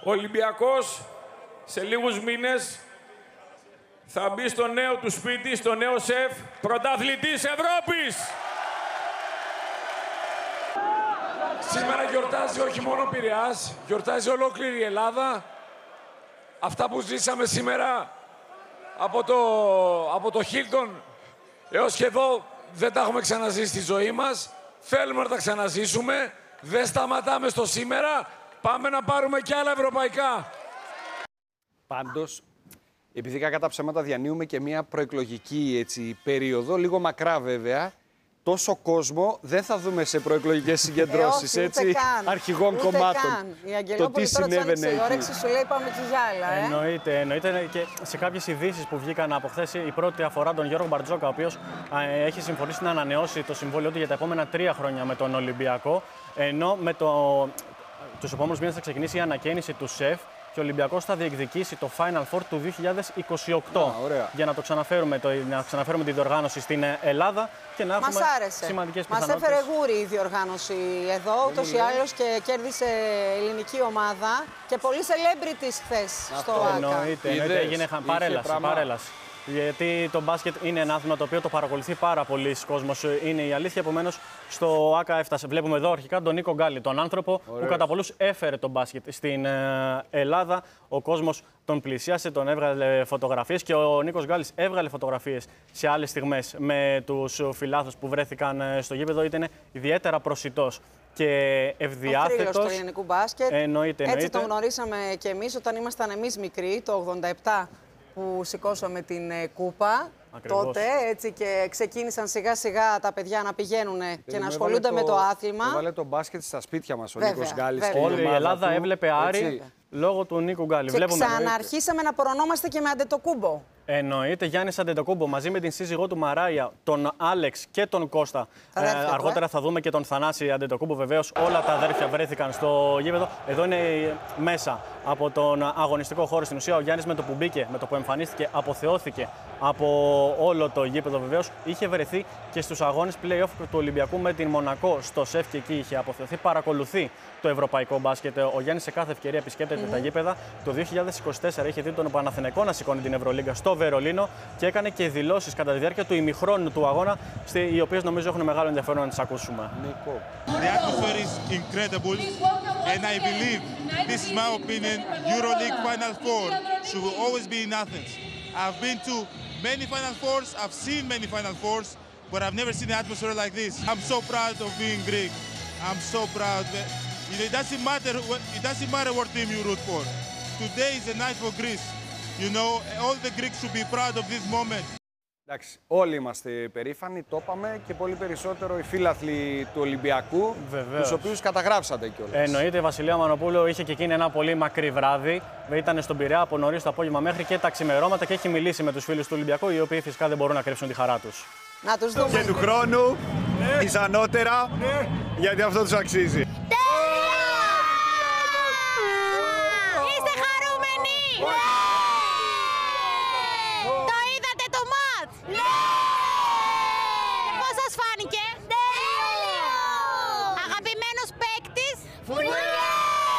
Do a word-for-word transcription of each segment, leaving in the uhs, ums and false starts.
Ο Ολυμπιακός σε λίγους μήνες θα μπει στο νέο του σπίτι, στο νέο σεφ, πρωταθλητής Ευρώπης. Σήμερα γιορτάζει όχι μόνο ο Πειραιάς, γιορτάζει ολόκληρη η Ελλάδα. Αυτά που ζήσαμε σήμερα από το, από το Χίλτον έως και εδώ δεν τα έχουμε ξαναζήσει στη ζωή μας. Θέλουμε να τα ξαναζήσουμε. Δεν σταματάμε στο σήμερα. Πάμε να πάρουμε κι άλλα ευρωπαϊκά. Πάντως, επειδή κακά τα ψέματα διανύουμε και μια προεκλογική έτσι, περίοδο, λίγο μακρά βέβαια, τόσο κόσμο δεν θα δούμε σε προεκλογικές συγκεντρώσεις, ε, όχι, έτσι, καν. αρχηγών ούτε κομμάτων. Καν. Η Αγγελόπουλη τώρα της άνοιξε η όρεξη, σου λέει πάμε και για άλλα. Ε. Εννοείται, εννοείται και σε κάποιες ειδήσεις που βγήκαν από χθες, η πρώτη αφορά τον Γιώργο Μπαρτζόκα, ο οποίος ε, έχει συμφωνήσει να ανανεώσει το συμβόλαιο του για τα επόμενα τρία χρόνια με τον Ολυμπιακό, ενώ με το, τους επόμενους μήνες θα ξεκινήσει η ανακαίνιση του ΣΕΦ. Και ο Ολυμπιακός θα διεκδικήσει το Final Four του δύο χιλιάδες είκοσι οκτώ. Α, για να το ξαναφέρουμε, το, να ξαναφέρουμε τη διοργάνωση στην Ελλάδα και να έχουμε σημαντικές πιθανότητες. Μας έφερε γούρι η διοργάνωση εδώ, ούτως ή άλλως, και κέρδισε ελληνική ομάδα και πολλοί celebrities χθες στο ΆΚΑ. Εννοείται, εννοείται, έγινε παρέλαση, παρέλαση. Γιατί το μπάσκετ είναι ένα άθλημα το οποίο το παρακολουθεί πάρα πολλοί κόσμος, είναι η αλήθεια. Επομένως, στο ΆΚΑ έφτασε. Βλέπουμε εδώ αρχικά τον Νίκο Γκάλι, τον άνθρωπο Ωραίος. που κατά πολλούς έφερε τον μπάσκετ στην Ελλάδα. Ο κόσμος τον πλησίασε, τον έβγαλε φωτογραφίες και ο Νίκος Γκάλης έβγαλε φωτογραφίες σε άλλες στιγμές με τους φιλάθλους που βρέθηκαν στο γήπεδο. Ήταν ιδιαίτερα προσιτός και ευδιάθετος. Ο θρύλος του ελληνικού μπάσκετ. Εννοείται, εννοείται. Έτσι τον γνωρίσαμε και εμείς όταν ήμασταν εμείς μικροί, το ογδόντα επτά. Που σηκώσαμε την κούπα. Ακριβώς. Τότε, έτσι, και ξεκίνησαν σιγά σιγά τα παιδιά να πηγαίνουν και να ασχολούνται το, με το άθλημα. Έβαλε το μπάσκετ στα σπίτια μας ο βέβαια, Νίκος Γκάλης. Όλη η Ελλάδα του, έβλεπε Άρη έτσι. λόγω του Νίκου Γκάλη. Και ξαναρχίσαμε να προνόμαστε και με Αντετοκούμπο. Εννοείται, Γιάννης Αντετοκούμπο μαζί με την σύζυγό του Μαράια, τον Άλεξ και τον Κώστα. Ε, αργότερα ε? θα δούμε και τον Θανάση Αντετοκούμπο. Βεβαίως, όλα τα αδέρφια βρέθηκαν στο γήπεδο. Εδώ είναι μέσα από τον αγωνιστικό χώρο. Στην ουσία, ο Γιάννης με το που μπήκε, με το που εμφανίστηκε, αποθεώθηκε από όλο το γήπεδο. Βεβαίως, είχε βρεθεί και στους αγώνες play-off του Ολυμπιακού με την Μονακό στο ΣΕΦ και εκεί είχε αποθεωθεί. Παρακολουθεί το ευρωπαϊκό μπάσκετ. Ο Γιάννης σε κάθε ευκαιρία επισκέπτεται mm-hmm. τα γήπεδα. Το δύο χιλιάδες είκοσι τέσσερα είχε δει τον Παναθηναϊκό να σηκώνει την Ευρωλίγκα στο Βερολίνο και έκανε και δηλώσεις κατά τη διάρκεια του ημιχρόνου του αγώνα, οι οποίες νομίζω έχουν μεγάλο ενδιαφέρον να τις ακούσουμε. Νίκο. The atmosphere is incredible and I believe, this is my opinion, EuroLeague Final Four should always be in Athens. I've been to many Final Fours, I've seen many Final Fours, but I've never seen an atmosphere like this. I'm so proud of being Greek. I'm so proud. You know, it doesn't matter what, it doesn't matter what team you root for. Today is a night for Greece. You know, all the Greeks should be proud of this moment. Εντάξει, όλοι είμαστε περήφανοι, το είπαμε, και πολύ περισσότερο οι φίλαθλοι του Ολυμπιακού, Βεβαίως. τους οποίους καταγράψατε κιόλας. Εννοείται, η Βασιλεία Μανοπούλου είχε και εκείνη ένα πολύ μακρύ βράδυ. Ήταν στον Πειραιά από νωρίς το απόγευμα μέχρι και τα ξημερώματα και έχει μιλήσει με τους φίλους του Ολυμπιακού, οι οποίοι φυσικά δεν μπορούν να κρύψουν τη χαρά τους. Να τους δούμε. Και του χρόνου, ναι. πιθανότερα, ναι. γιατί αυτό τους αξίζει. Είστε χαρούμενοι! Ναι. Το είδατε το μάτς! Ναι. Πώς σας φάνηκε? Τέλειο! Αγαπημένος παίκτης? Φουλιέ!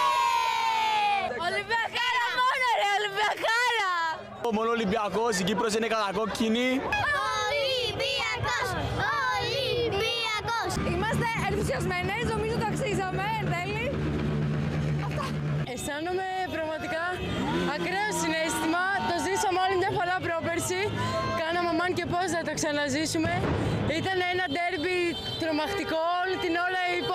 Ολυμπιακάρα μόνο ρε, Ολυμπιακάρα! Μόνο Ολυμπιακός, η Κύπρος είναι κατακόκκινη. Ολυμπιακός! Ολυμπιακός! Είμαστε ενθουσιασμένες, νομίζω το αξίζαμε, εν τέλει. Αυτά. Αισθάνομαι πραγματικά ακραίο συναίσθημα. Το ζήσαμε άλλη μια φορά πρόπερση. Κάναμε μαν και πώς να το ξαναζήσουμε. Ήταν ένα ντέρμπι τρομακτικό, όλη την ώρα